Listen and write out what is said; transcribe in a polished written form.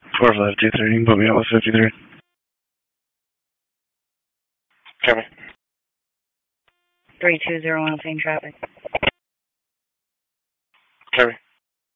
4523, you can put me out with 53. Copy. 3201, same traffic. Copy.